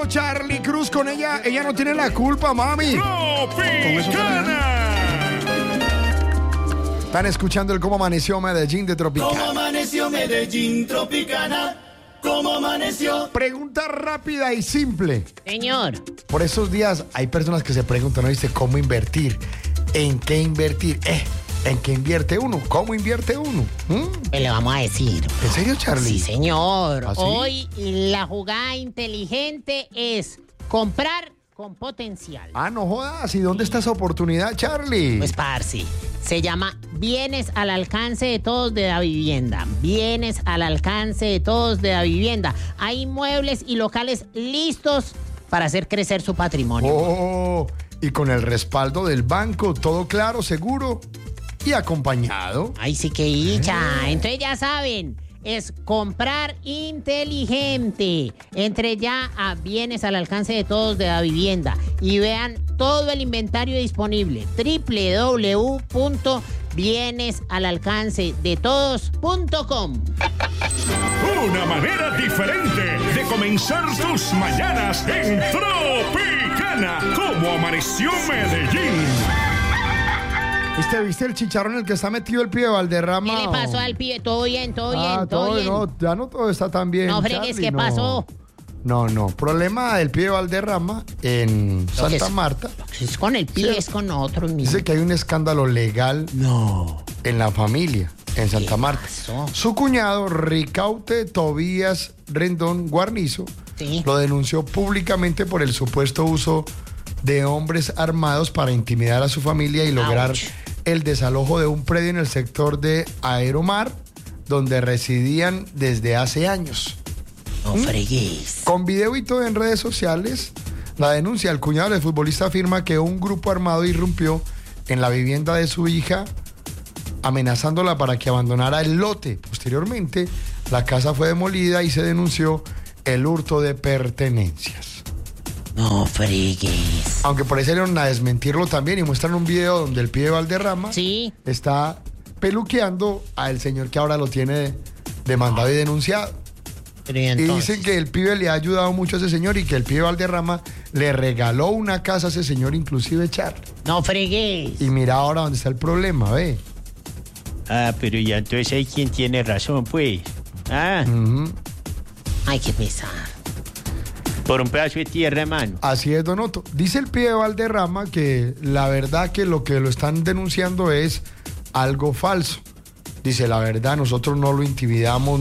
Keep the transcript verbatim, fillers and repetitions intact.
llegó Charlie Cruz con ella. Ella no tiene la culpa, mami. Tropicana. Están escuchando el Cómo Amaneció Medellín de Tropicana. ¿Cómo amaneció Medellín, Tropicana? ¿Cómo amaneció? Pregunta rápida y simple. Señor. Por esos días hay personas que se preguntan, ¿no dice cómo invertir? ¿En qué invertir? Eh, ¿en qué invierte uno? ¿Cómo invierte uno? ¿Mm? Pues le vamos a decir. ¿En serio, Charlie? Sí, señor. ¿Ah, sí? Hoy la jugada inteligente es comprar con potencial. Ah, no jodas. ¿Y dónde está esa oportunidad, Charlie? Pues, parce, se llama Bienes al alcance de todos de la vivienda. Bienes al alcance de todos de la vivienda. Hay inmuebles y locales listos para hacer crecer su patrimonio. Oh, y con el respaldo del banco, todo claro, seguro y acompañado. Ay, sí que dicha. Entonces ya saben, es comprar inteligente. Entre ya a Bienes al alcance de todos de la vivienda y vean todo el inventario disponible. doble u doble u doble u punto bienes al alcance de todos punto com. Una manera diferente de comenzar tus mañanas en Tropicana. ¿Cómo amaneció Medellín? ¿Viste, viste el chicharrón en el que está metido el pibe Valderrama? ¿Qué le pasó al pibe? Todo bien, todo bien, Ah, todo, bien. No, ya no todo está tan bien. No fregues, Charlie, ¿qué no. pasó? No, no. Problema del pibe Valderrama en Lo que Santa es- Marta. Es con el pibe, Sí. es con nosotros mismos. Dice que hay un escándalo legal No. en la familia, en Santa Marta. pasó? Su cuñado, Ricaute Tobías Rendón Guarnizo, Sí. lo denunció públicamente por el supuesto uso de hombres armados para intimidar a su familia y lograr Ouch. el desalojo de un predio en el sector de Aeromar, donde residían desde hace años. No fregues. Con video y todo en redes sociales, la denuncia del cuñado del futbolista afirma que un grupo armado irrumpió en la vivienda de su hija, amenazándola para que abandonara el lote. Posteriormente, la casa fue demolida y se denunció el hurto de pertenencias. No fregues. Aunque por ahí salieron a desmentirlo también y muestran un video donde el pibe Valderrama Sí. está peluqueando al señor que ahora lo tiene demandado y denunciado. Pero y Y entonces, dicen que el pibe le ha ayudado mucho a ese señor y que el pibe Valderrama le regaló una casa a ese señor, inclusive Charlie. no fregues. Y mira ahora dónde está el problema, ve. Ah, pero ya entonces hay quien tiene razón, pues. Ah, Ujú. Ay, qué pesar. por un pedazo de tierra, hermano. Así es, Don Otto. Dice el pibe Valderrama que la verdad que lo que lo están denunciando es algo falso. Dice, la verdad, nosotros no lo intimidamos.